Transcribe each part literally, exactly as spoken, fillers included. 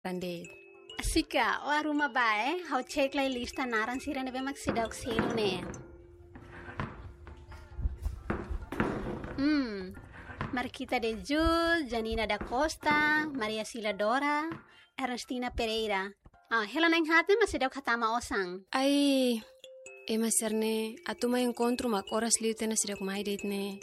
Rande. Sika, wa rumah bae, hau cek lai lista naran sira nebe mak sidauk selu ne. Hmm, Marquita de Jul, Janina da Costa, Maria Sila Dora, Ernestina Pereira. Ah, hela nang hati masih dauk hatama osang. Ai, ema serne, atuma encontro mak oras liu tena sidak mai date ne.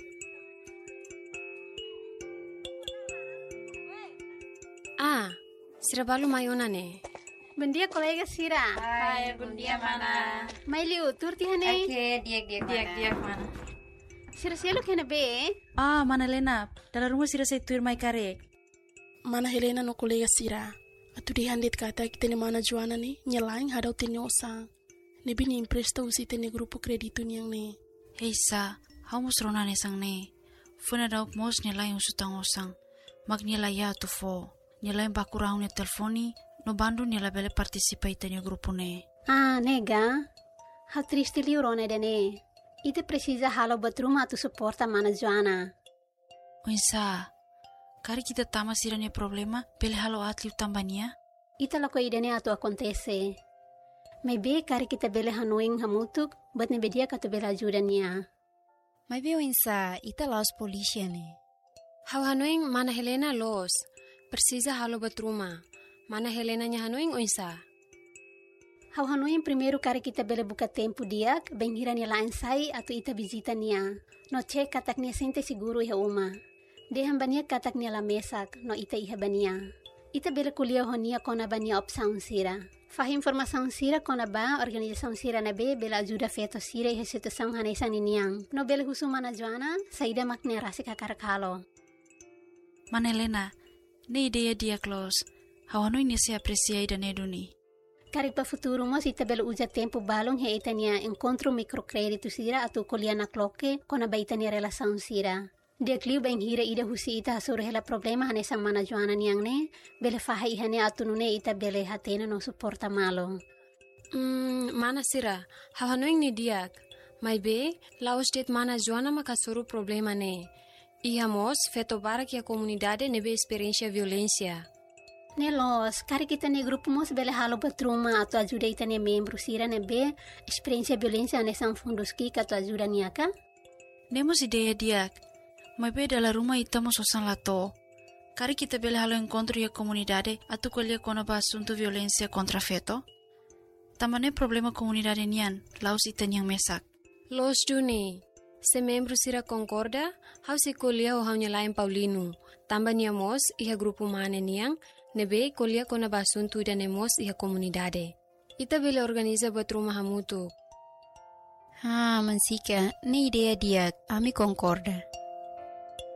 Ah, sira balu mayona ne. Buen dia kolega Sira. Hai, buen dia mana? Mai liu turti hane. Oke, diak-diak mana? Diak-diak mana? Sira selu kena be. Ah, mana Lena? Dalam rumah Sira saya tuir mai karek. Mana Helena no kolega Sira. Atu di handit kata kita ni mana Joana ni nyelaing hadau tini osang. Nebi ni impresta usi tini grupo kreditu ni yang ni. Hei sa, hau mus rona ne sang ne. Funa dauk mos nyelaing usutang osang. Mag nyelai ya tu fo. Nyelaing bakurau ne telefoni. No bandu nyela bele partisipa itani grupo ne. Ah, nega. Hau triste liu rona dene. Ite precisa halo batruma tu suporta mana Joana. Oinsa, kari kita tama sirane problema, bele halo atliu tambania? Ita lako idene atu acontece. Maybe kari kita bele hanuing hamutuk, but nebe dia katu bele ajuda niya. May be oinsa, ita laos polisia ne. Hau hanuing mana Helena los. Precisa halo batruma. Mana Helena nya hanuing oinsa. Hau hanuing primeiro kari kita bele buka tempo diak, benghira niya lain sai atu ita visita niya. No cek katak niya sente siguro iha uma. Dehan bania katak niya la mesak, no ita iha bania. Ita bele kuliah honia kona bania opsaun sira. Fah informasaun sira kona ba organizasaun sira na be bela ajuda feto sira iha situasaun hanesan niniang. No bele husu mana Joana, saida makne rasi kakarakalo. Mana Lena, ne ideia dia close. Hawano ini se apreciai dan eduni. Kari pa futuro mo ita bele uja tempo balong he ita niya encontro microcredito sira atu kuliah na kloke kona ba ita niya relasaun sira. Dia kliu bang hira ida husi ita hasuro hela problema hanesang mana Joana niyang ne, bele faha ihane atu nune ita bele hatena no suporta malo. Hmm, mana sira, hau hanuing ni diak. Mai be, laos det mana Joana makasuru problema ne. Iha mos, feto barak ya komunidade nebe experiência violência. Nelos, kari kita ne grupo mos bele halo batruma atu ajuda ita ne membro sira nebe experiência violência hanesang fundos ki katu ajuda niyaka? Nemos ideia dia. Mai be dalam rumah ita mo sosan lato. Kari kita bele halo encontro ya comunidade atu kolia kona ba asunto violência contra feto. Tamane problema comunidade nian, laos ita niyang mesak. Los duni. Se membro sira concorda, hau se kolia o hau nyalain Paulino. Tamba niya mos iha grupo mane niyang, nebe kolia kona basuntu ida nemos iha komunidade. Ita bele organiza batruma hamutu. Ha, mansika, ni idea dia, ami concorda.